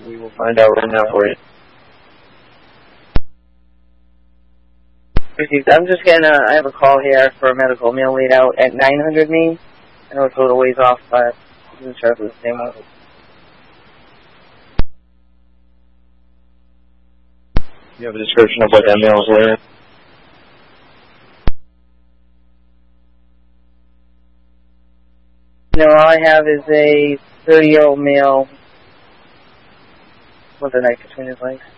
We will find out right now for you. I'm just getting I have a call here for a medical mail laid out at 900 Main. I know it's a little ways off, but I wasn't sure if it was the same one. You have a description of what that mail is wearing? No, all I have is a 30-year-old male with a knife between his legs.